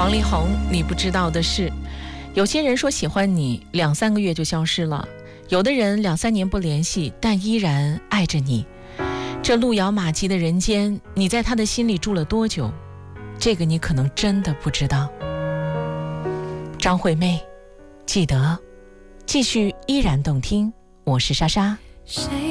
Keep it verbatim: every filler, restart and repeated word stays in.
王力宏，你不知道的是，有些人说喜欢你，两三个月就消失了；有的人两三年不联系，但依然爱着你。这路遥马急的人间，你在他的心里住了多久？这个你可能真的不知道。张惠妹，记得，继续依然动听。我是莎莎。